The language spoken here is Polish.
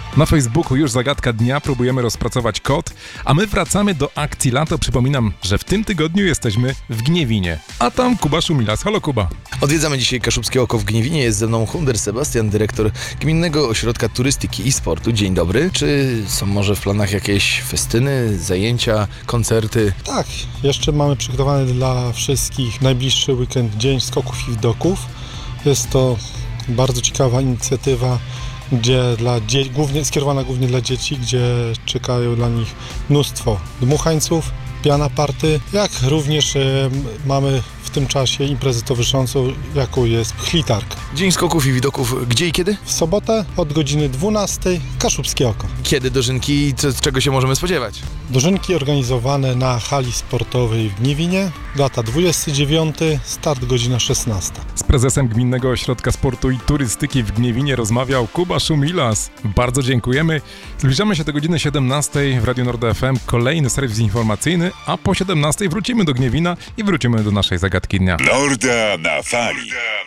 Na Facebooku już zagadka dnia, próbujemy rozpracować kod, a my wracamy do akcji lato. Przypominam, że w tym tygodniu jesteśmy w Gniewinie, a tam Kuba Szumilas. Halo Kuba. Odwiedzamy dzisiaj Kaszubskie Oko w Gniewinie. Jest ze mną Hunder Sebastian, dyrektor Gminnego Ośrodka Turystyki i Sportu. Dzień dobry. Czy są może w planach jakieś festyny, zajęcia, koncerty? Tak, jeszcze mamy przygotowany dla wszystkich najbliższy weekend Dzień Skoków i Widoków. Jest to bardzo ciekawa inicjatywa, skierowana głównie dla dzieci, gdzie czekają dla nich mnóstwo dmuchańców, piana party, jak również mamy w tym czasie imprezę towarzyszącą, jaką jest Pchlitarg. Dzień Skoków i Widoków gdzie i kiedy? W sobotę od godziny 12 Kaszubskie Oko. Kiedy dożynki i czego się możemy spodziewać? Dożynki organizowane na hali sportowej w Gniewinie. Data 29, start godzina 16. Z prezesem Gminnego Ośrodka Sportu i Turystyki w Gniewinie rozmawiał Kuba Szumilas. Bardzo dziękujemy. Zbliżamy się do godziny 17 w Radiu Nord FM. Kolejny serwis informacyjny, a po 17 wrócimy do Gniewina i wrócimy do naszej zagadki dnia. Norda na fali.